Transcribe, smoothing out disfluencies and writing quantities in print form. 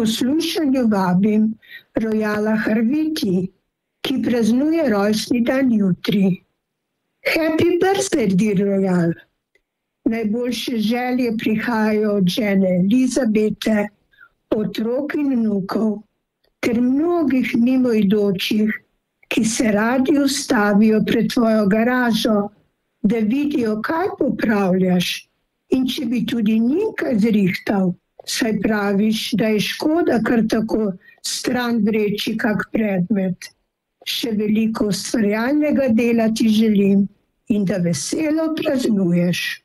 poslušanju vabim Rojala Harviti, ki praznuje rojstni dan jutri. Happy birthday, dear Royal! Najboljše želje prihajajo od žene Elizabete, otrok in vnukov, ter mnogih mimoidočih, ki se radi ustavijo pred tvojo garažo, da vidijo, kaj popravljaš. In če bi tudi njim kaj zrihtal, saj praviš, da je škoda kar tako stran vreči kak predmet. Še veliko ustvarjalnega dela ti želim in da veselo praznuješ.